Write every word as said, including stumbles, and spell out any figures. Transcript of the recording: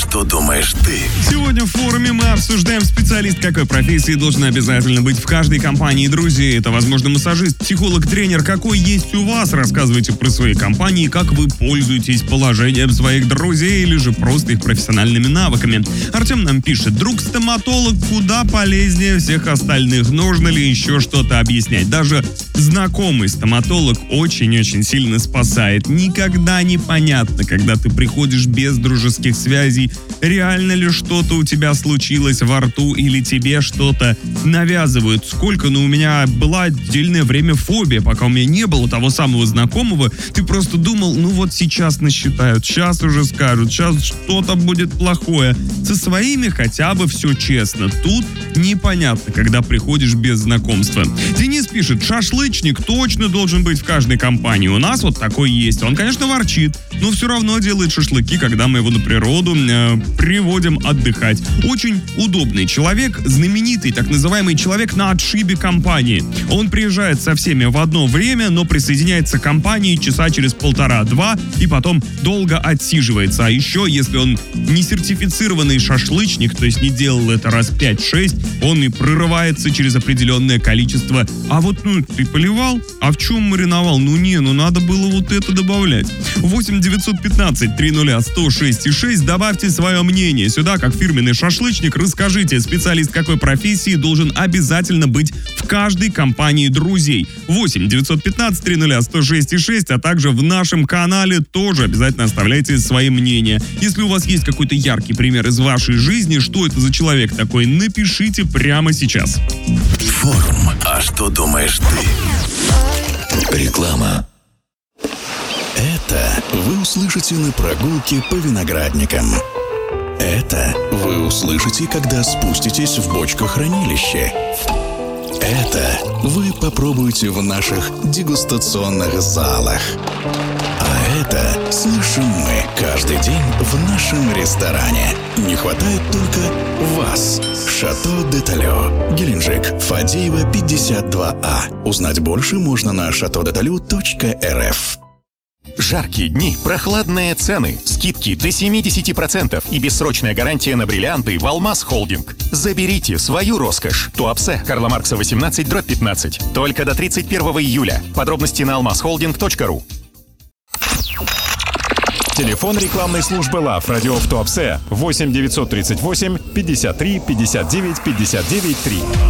что думаешь ты? Сегодня в форуме мы обсуждаем, специалист какой профессии должен обязательно быть в каждой компании друзей. Это, возможно, массажист, психолог, тренер. Какой есть у вас? Рассказывайте про свои компании, как вы пользуетесь положением своих друзей или же просто их профессиональными навыками. Артем нам пишет: друг-стоматолог куда полезнее всех остальных. Нужно ли еще что-то объяснять? Даже знакомый стоматолог очень-очень сильно спасает. Никогда не понятно, когда ты приходишь без дружеских связей, реально ли что-то у тебя случилось во рту или тебе что-то навязывают. Сколько, ну, у меня была отдельное время фобия, пока у меня не было того самого знакомого. Ты просто думал, ну вот сейчас насчитают, сейчас уже скажут, сейчас что-то будет плохое. Со своими хотя бы все честно. Тут непонятно, когда приходишь без знакомства. Денис пишет: шашлычник точно должен быть в каждой компании. У нас вот такой есть. Он, конечно, ворчит, но все равно делает шашлыки, когда мы его на природу э, приводим отдыхать. Очень удобный человек, знаменитый так называемый человек на отшибе компании. Он приезжает со всеми в одно время, но присоединяется к компании часа через полтора-два и потом долго отсиживается. А еще, если он не сертифицированный шашлычник, то есть не делал это раз пять-шесть, он и прорывается через определенное количество. А вот, ну, ты поливал? А в чем мариновал? Ну не, ну надо было вот это добавлять. восемь девятьсот пятнадцать триста сто шесть и шесть. Добавьте свое мнение сюда, как фирменный шашлычник. Расскажите, специалист какой профессии должен обязательно быть в каждой компании друзей. восемь девятьсот пятнадцать триста сто шесть и шесть, а также в нашем канале тоже обязательно оставляйте свои мнения. Если у вас есть какой-то яркий пример из вашей жизни, что это за человек такой, напишите прямо сейчас. Форум «А что думаешь ты?» Реклама. Это вы услышите на прогулке по виноградникам. Это вы услышите, когда спуститесь в бочкохранилище. Это вы попробуете в наших дегустационных залах. А это слышим мы каждый день в нашем ресторане. Не хватает только вас. Шато де Талё, Геленджик, Фадеева, пятьдесят два А. Узнать больше можно на шато де талё точка эр эф. Жаркие дни, прохладные цены, скидки до семьдесят процентов и бессрочная гарантия на бриллианты в Алмаз Холдинг. Заберите свою роскошь. Туапсе, Карла Маркса восемнадцать, дробь пятнадцать. Только до тридцать первого июля. Подробности на алмаз холдинг точка ру. Телефон рекламной службы ЛАФ радио в Туапсе восемь девятьсот тридцать восемь пятьдесят три пятьдесят девять пятьдесят девять три.